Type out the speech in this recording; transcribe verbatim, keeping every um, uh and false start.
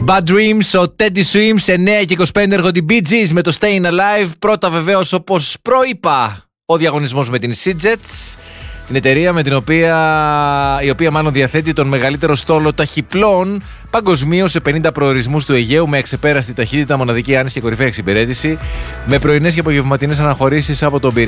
Bad Dreams, ο Teddy Swims, εννιά και είκοσι πέντε έρχονται οι Bee Gees με το Stayin' Alive. Πρώτα βεβαίως, όπως προείπα, ο διαγωνισμός με την Seajets, την εταιρεία με την οποία, η οποία μάλλον διαθέτει τον μεγαλύτερο στόλο ταχυπλών παγκοσμίως σε πενήντα προορισμούς του Αιγαίου, με εξεπέραστη ταχύτητα, μοναδική άνεση και κορυφαία εξυπηρέτηση, με πρωινές και απογευματινές αναχωρήσεις από τον Πειραιά